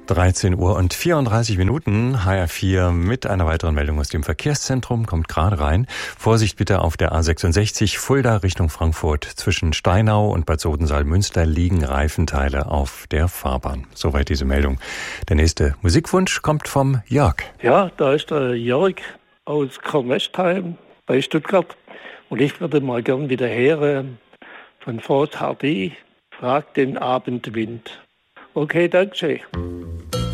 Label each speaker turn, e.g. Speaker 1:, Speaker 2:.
Speaker 1: 13 Uhr und 34 Minuten, HR4 mit einer weiteren Meldung aus dem Verkehrszentrum, kommt gerade rein. Vorsicht bitte auf der A66 Fulda Richtung Frankfurt. Zwischen Steinau und Bad Sodensaal-Münster liegen Reifenteile auf der Fahrbahn. Soweit diese Meldung. Der nächste Musikwunsch kommt vom Jörg.
Speaker 2: Ja, da ist der Jörg aus Kornwestheim bei Stuttgart. Und ich würde mal gern wieder hören von Fort Hardy, Frag den Abendwind. Okay, danke schön.